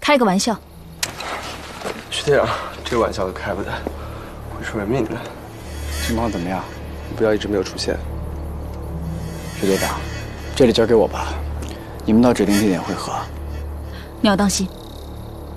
开个玩笑。 徐队长，这个玩笑都开不得，会出人命的。 情况怎么样？ 你不要一直没有出现。 徐队长，这里交给我吧，你们到指定地点汇合。 你要当心。